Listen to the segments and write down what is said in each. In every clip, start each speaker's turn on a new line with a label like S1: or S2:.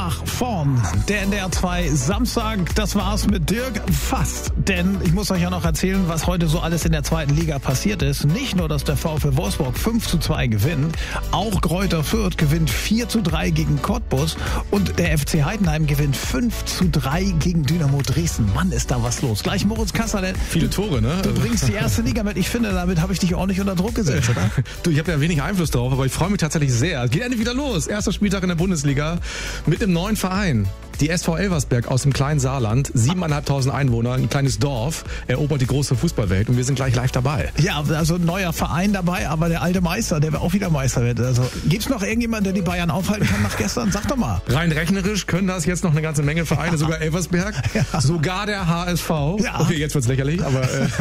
S1: nach vorn. Der NDR 2 Samstag, das war's mit Dirk fast. Denn ich muss euch ja noch erzählen, was heute so alles in der zweiten Liga passiert ist. Nicht nur, dass der VfL Wolfsburg 5:2 gewinnt, auch Greuther Fürth gewinnt 4:3 gegen Cottbus und der FC Heidenheim gewinnt 5:3 gegen Dynamo Dresden. Mann, ist da was los. Gleich Moritz Kasserle.
S2: Viele Tore, ne?
S1: Du bringst die erste Liga mit. Ich finde, damit habe ich dich ordentlich unter Druck gesetzt, oder?
S2: Du, ich habe ja wenig Einfluss drauf, aber ich freue mich tatsächlich sehr. Es geht endlich wieder los. Erster Spieltag in der Bundesliga mit einem neuen Verein. Die SV Elversberg aus dem kleinen Saarland, 7.500 Einwohner, ein kleines Dorf, erobert die große Fußballwelt und wir sind gleich live dabei.
S1: Ja, also ein neuer Verein dabei, aber der alte Meister, der auch wieder Meister wird. Also gibt's noch irgendjemanden, der die Bayern aufhalten kann nach gestern? Sag doch mal.
S2: Rein rechnerisch können das jetzt noch eine ganze Menge Vereine, sogar Elversberg, sogar der HSV. Ja. Okay, jetzt wird's lächerlich, aber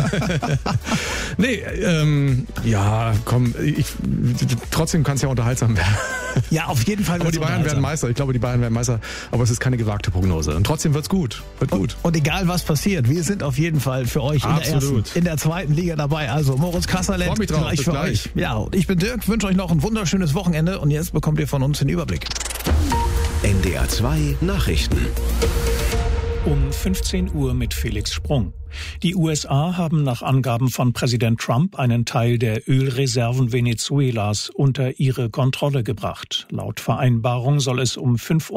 S2: trotzdem kann es ja unterhaltsam werden.
S1: Ja, auf jeden Fall.
S2: Aber die Bayern werden Meister. Ich glaube, die Bayern werden Meister, aber es ist keine gewagte Prognose. Und trotzdem wird's gut. Wird gut.
S1: Und egal was passiert, wir sind auf jeden Fall für euch in der zweiten Liga dabei. Also Moritz Kasserle,
S2: freue mich drauf,
S1: gleich für euch. Ja, und ich bin Dirk, wünsche euch noch ein wunderschönes Wochenende und jetzt bekommt ihr von uns den Überblick.
S3: NDR 2 Nachrichten.
S4: Um 15 Uhr mit Felix Sprung. Die USA haben nach Angaben von Präsident Trump einen Teil der Ölreserven Venezuelas unter ihre Kontrolle gebracht. Laut Vereinbarung soll es um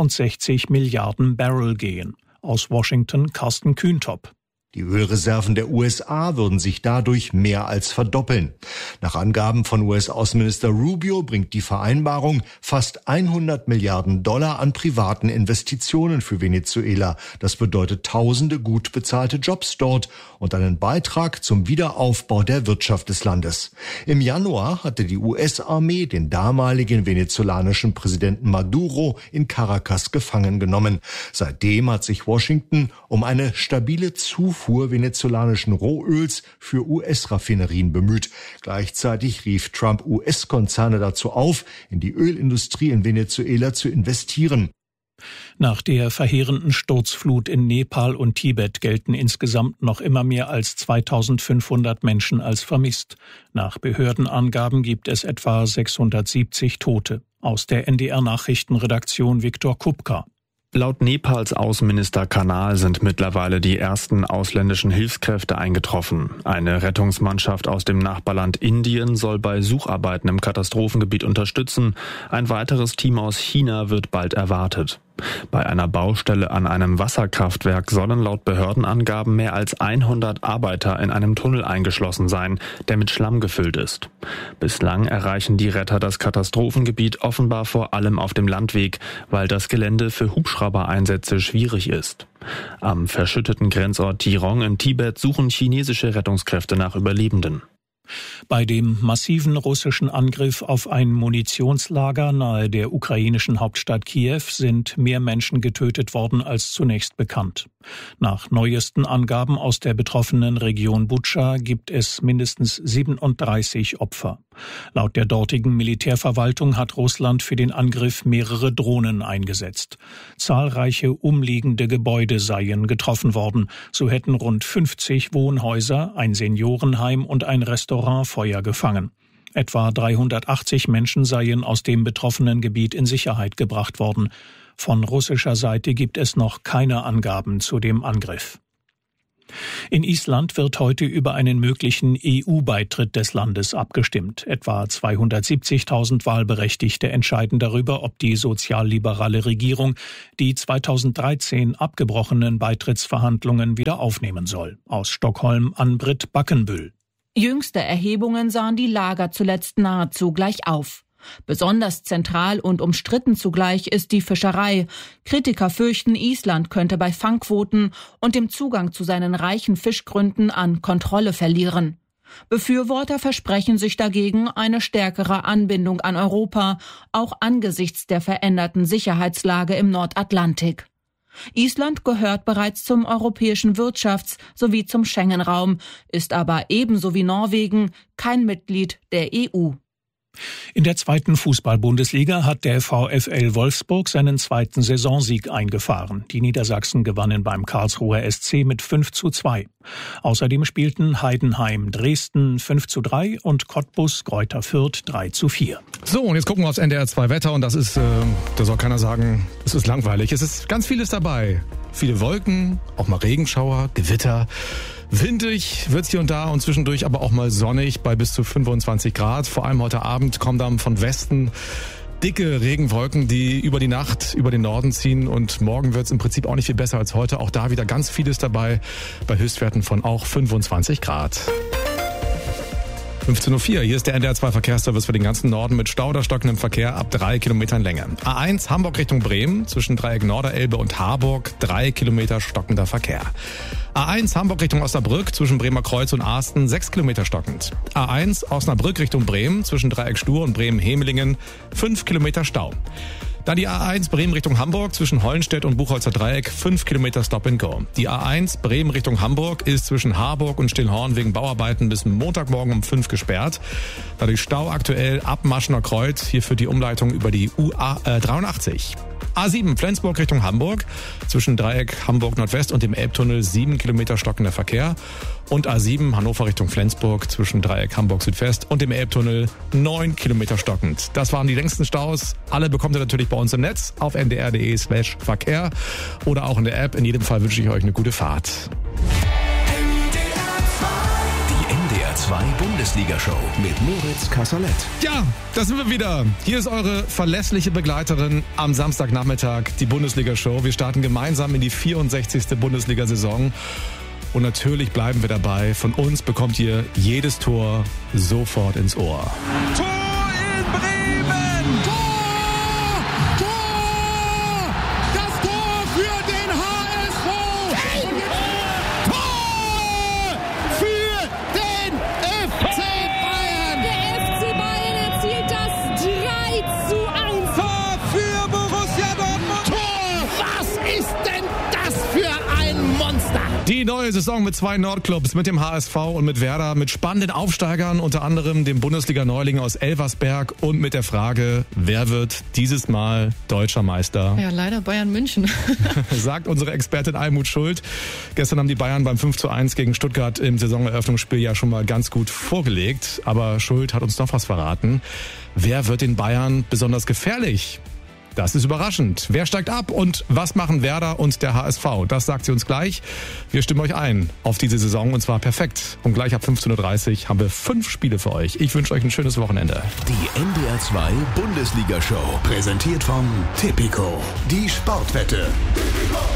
S4: 65 Milliarden Barrel gehen. Aus Washington Carsten Kühntop.
S5: Die Ölreserven der USA würden sich dadurch mehr als verdoppeln. Nach Angaben von US-Außenminister Rubio bringt die Vereinbarung fast 100 Milliarden Dollar an privaten Investitionen für Venezuela. Das bedeutet tausende gut bezahlte Jobs dort und einen Beitrag zum Wiederaufbau der Wirtschaft des Landes. Im Januar hatte die US-Armee den damaligen venezolanischen Präsidenten Maduro in Caracas gefangen genommen. Seitdem hat sich Washington um eine stabile Zufuhr venezolanischen Rohöls für US-Raffinerien bemüht. Gleichzeitig rief Trump US-Konzerne dazu auf, in die Ölindustrie in Venezuela zu investieren.
S4: Nach der verheerenden Sturzflut in Nepal und Tibet gelten insgesamt noch immer mehr als 2500 Menschen als vermisst. Nach Behördenangaben gibt es etwa 670 Tote. Aus der NDR-Nachrichtenredaktion Viktor Kupka.
S6: Laut Nepals Außenminister Kanal sind mittlerweile die ersten ausländischen Hilfskräfte eingetroffen. Eine Rettungsmannschaft aus dem Nachbarland Indien soll bei Sucharbeiten im Katastrophengebiet unterstützen. Ein weiteres Team aus China wird bald erwartet. Bei einer Baustelle an einem Wasserkraftwerk sollen laut Behördenangaben mehr als 100 Arbeiter in einem Tunnel eingeschlossen sein, der mit Schlamm gefüllt ist. Bislang erreichen die Retter das Katastrophengebiet offenbar vor allem auf dem Landweg, weil das Gelände für Hubschraubereinsätze schwierig ist. Am verschütteten Grenzort Tirong in Tibet suchen chinesische Rettungskräfte nach Überlebenden.
S4: Bei dem massiven russischen Angriff auf ein Munitionslager nahe der ukrainischen Hauptstadt Kiew sind mehr Menschen getötet worden als zunächst bekannt. Nach neuesten Angaben aus der betroffenen Region Butscha gibt es mindestens 37 Opfer. Laut der dortigen Militärverwaltung hat Russland für den Angriff mehrere Drohnen eingesetzt. Zahlreiche umliegende Gebäude seien getroffen worden. So hätten rund 50 Wohnhäuser, ein Seniorenheim und ein Restaurant Feuer gefangen. Etwa 380 Menschen seien aus dem betroffenen Gebiet in Sicherheit gebracht worden. Von russischer Seite gibt es noch keine Angaben zu dem Angriff. In Island wird heute über einen möglichen EU-Beitritt des Landes abgestimmt. Etwa 270.000 Wahlberechtigte entscheiden darüber, ob die sozialliberale Regierung die 2013 abgebrochenen Beitrittsverhandlungen wieder aufnehmen soll. Aus Stockholm Ann-Britt Backenbüll.
S7: Jüngste Erhebungen sahen die Lager zuletzt nahezu gleich auf. Besonders zentral und umstritten zugleich ist die Fischerei. Kritiker fürchten, Island könnte bei Fangquoten und dem Zugang zu seinen reichen Fischgründen an Kontrolle verlieren. Befürworter versprechen sich dagegen eine stärkere Anbindung an Europa, auch angesichts der veränderten Sicherheitslage im Nordatlantik. Island gehört bereits zum europäischen Wirtschafts- sowie zum Schengen-Raum, ist aber ebenso wie Norwegen kein Mitglied der EU.
S4: In der zweiten Fußball-Bundesliga hat der VfL Wolfsburg seinen zweiten Saisonsieg eingefahren. Die Niedersachsen gewannen beim Karlsruher SC mit 5:2. Außerdem spielten Heidenheim Dresden 5:3 und Cottbus Greuther Fürth 3:4.
S2: So, und jetzt gucken wir aufs NDR 2 Wetter und das ist, da soll keiner sagen, es ist langweilig. Es ist ganz vieles dabei. Viele Wolken, auch mal Regenschauer, Gewitter. Windig wird's hier und da und zwischendurch aber auch mal sonnig bei bis zu 25 Grad. Vor allem heute Abend kommen dann von Westen dicke Regenwolken, die über die Nacht über den Norden ziehen. Und morgen wird's im Prinzip auch nicht viel besser als heute. Auch da wieder ganz vieles dabei bei Höchstwerten von auch 25 Grad. 15:04 Uhr, hier ist der NDR 2 Verkehrsservice für den ganzen Norden mit Stau oder stockendem Verkehr ab 3 Kilometern Länge. A1 Hamburg Richtung Bremen zwischen Dreieck Norderelbe und Harburg 3 Kilometer stockender Verkehr. A1 Hamburg Richtung Osnabrück zwischen Bremer Kreuz und Asten 6 Kilometer stockend. A1 Osnabrück Richtung Bremen zwischen Dreieck Stur und Bremen-Hemelingen 5 Kilometer Stau. Dann die A1 Bremen Richtung Hamburg zwischen Hollenstedt und Buchholzer Dreieck 5 Kilometer Stop and Go. Die A1 Bremen Richtung Hamburg ist zwischen Harburg und Stillhorn wegen Bauarbeiten bis Montagmorgen um 5 gesperrt. Dadurch Stau aktuell ab Maschener Kreuz. Hier führt die Umleitung über die UA83. A7 Flensburg Richtung Hamburg zwischen Dreieck Hamburg Nordwest und dem Elbtunnel 7 Kilometer stockender Verkehr. Und A7 Hannover Richtung Flensburg zwischen Dreieck Hamburg Südwest und dem Elbtunnel 9 Kilometer stockend. Das waren die längsten Staus. Alle bekommt ihr natürlich bei uns im Netz auf ndr.de/Verkehr oder auch in der App. In jedem Fall wünsche ich euch eine gute Fahrt.
S3: Die NDR 2 Bundesliga-Show mit Moritz Kasserlet.
S2: Ja, da sind wir wieder. Hier ist eure verlässliche Begleiterin am Samstagnachmittag, die Bundesliga-Show. Wir starten gemeinsam in die 64. Bundesliga-Saison. Und natürlich bleiben wir dabei. Von uns bekommt ihr jedes Tor sofort ins Ohr.
S8: Tor in Bremen! Tor! Tor! Das Tor für den HSV! Tor! Für den FC Bayern!
S9: Der FC Bayern erzielt das 3:1.
S8: Tor für Borussia Dortmund! Tor! Was ist denn das für ein Monster?
S2: Die neue Saison mit 2 Nordclubs, mit dem HSV und mit Werder, mit spannenden Aufsteigern, unter anderem dem Bundesliga-Neuling aus Elversberg und mit der Frage, wer wird dieses Mal deutscher Meister?
S9: Ja, leider Bayern München.
S2: Sagt unsere Expertin Almut Schuld. Gestern haben die Bayern beim 5:1 gegen Stuttgart im Saisoneröffnungsspiel ja schon mal ganz gut vorgelegt. Aber Schuld hat uns noch was verraten. Wer wird den Bayern besonders gefährlich? Das ist überraschend. Wer steigt ab und was machen Werder und der HSV? Das sagt sie uns gleich. Wir stimmen euch ein auf diese Saison und zwar perfekt. Und gleich ab 15:30 Uhr haben wir 5 Spiele für euch. Ich wünsche euch ein schönes Wochenende.
S3: Die NDR 2 Bundesliga-Show. Präsentiert von Tipico. Die Sportwette.